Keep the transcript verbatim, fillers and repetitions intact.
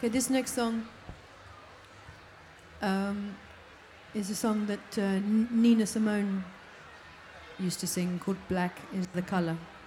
Okay, this next song um, is a song that uh, N- Nina Simone used to sing called Black is the Colour.